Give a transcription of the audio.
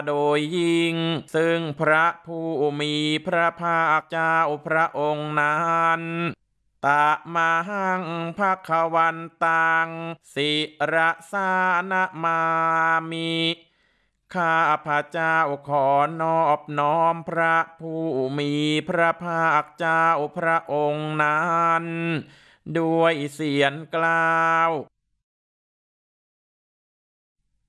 โดยยิ่งซึ่งพระผู้มีพระภาคเจ้าพระองค์นั้นตะมาหังภควันตังสิรสานมามิข้าพระเจ้าขอนอบน้อมพระผู้มีพระภาคเจ้าพระองค์นั้นด้วยเสียงกล่าว